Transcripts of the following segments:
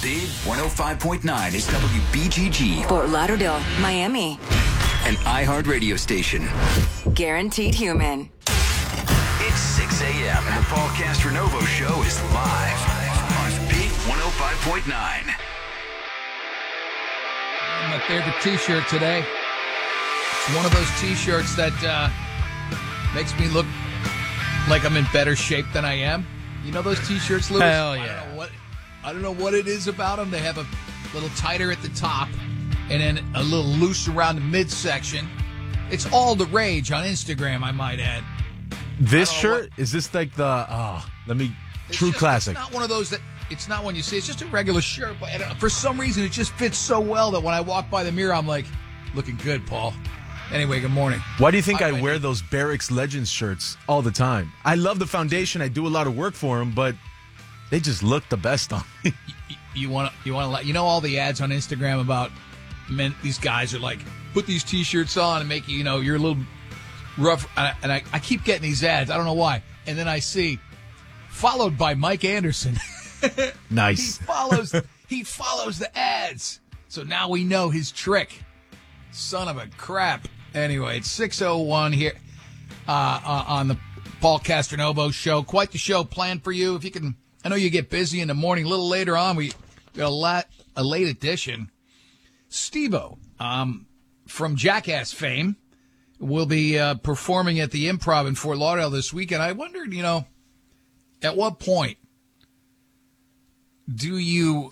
Big 105.9 is WBGG, Fort Lauderdale, Miami. an iHeart radio station. Guaranteed Human. It's 6 a.m. and the Paul Castronovo Show is live on Big 105.9. My favorite T-shirt today. It's one of those T-shirts that makes me look like I'm in better shape than I am. You know those T-shirts, Louis? Hell yeah. I don't know what it is about them. They have a little tighter at the top and then a little loose around the midsection. It's all the rage on Instagram, I might add. This shirt, is this like the, true classic? It's not one of those that, it's not one you see. It's just a regular shirt. But for some reason, it just fits so well that when I walk by the mirror, I'm like, looking good, Paul. Anyway, good morning. Why do you think I wear those Barracks Legends shirts all the time? I love the foundation. I do a lot of work for them, but they just look the best on me. You want to all the ads on Instagram about men? These guys are like, put these T-shirts on and make you're a little rough. And I keep getting these ads. I don't know why. And then I see followed by Mike Anderson. Nice. He follows the ads. So now we know his trick. Son of a crap. Anyway, it's 6:01 here on the Paul Castronovo Show. Quite the show planned for you. If you can, I know you get busy in the morning. A little later on, we got a late edition. Steve-O, from Jackass fame, will be performing at the Improv in Fort Lauderdale this weekend. I wondered, at what point do you,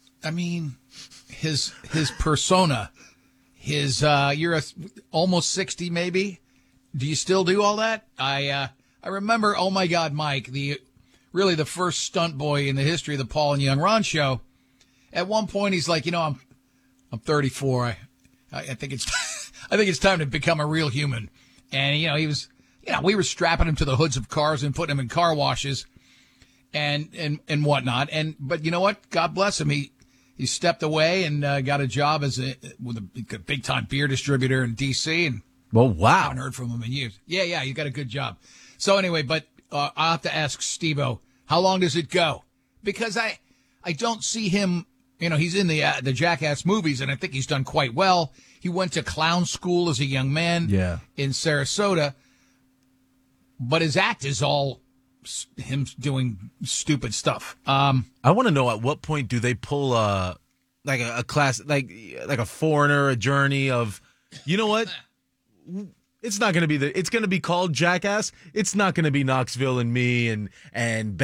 his persona, you're almost 60 maybe. Do you still do all that? I remember, oh my God, Mike, the first stunt boy in the history of the Paul and Young Ron show. At one point, he's like, I'm 34. I think it's time to become a real human. And, he was, we were strapping him to the hoods of cars and putting him in car washes and whatnot. But you know what? God bless him. He stepped away and got a job with a big time beer distributor in D.C. And well, wow. I haven't heard from him in years. Yeah, he got a good job. So anyway, but I'll have to ask Steve-O, how long does it go? Because I don't see him. He's in the Jackass movies, and I think he's done quite well. He went to clown school as a young man in Sarasota, but his act is all him doing stupid stuff. I want to know, at what point do they pull a class, like a Foreigner, a Journey of, you know what? It's not going to be it's going to be called Jackass. It's not going to be Knoxville and me and